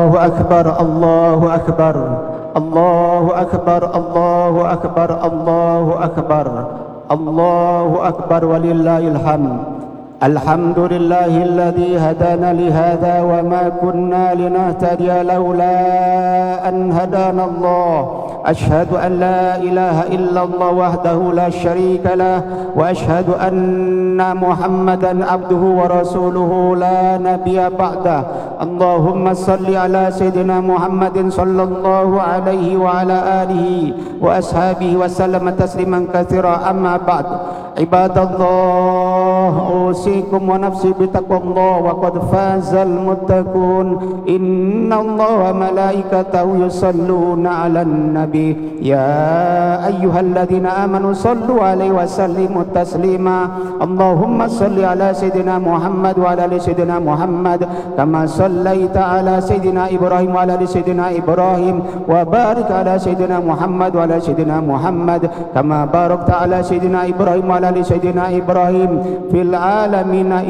الله أكبر الله أكبر الله أكبر الله أكبر الله أكبر الله أكبر ولله الحمد. الحمد لله الذي هدانا لهذا وما كنا لنهتدي لولا أن هدانا الله. أشهد أن لا إله إلا الله وحده لا شريك له وأشهد أن محمدا عبده ورسوله لا نبي بعده. اللهم صل على سيدنا محمد صلى الله عليه وعلى آله وأصحابه وسلم تسليما كثيرا. أما بعد، عباد الله، أوصيكم ونفسي بتقوى الله وقد فاز المتقون. إن الله وملائكته يصلون على النبي يا أيها الذين آمنوا صلوا عليه وسلموا تسليما. اللهم صل على سيدنا محمد وعلى آل سيدنا محمد كما صليت على سيدنا إبراهيم وعلى آل سيدنا إبراهيم وبارك على سيدنا محمد وعلى سيدنا محمد كما باركت على سيدنا إبراهيم وعلى آل سيدنا إبراهيم في العالمين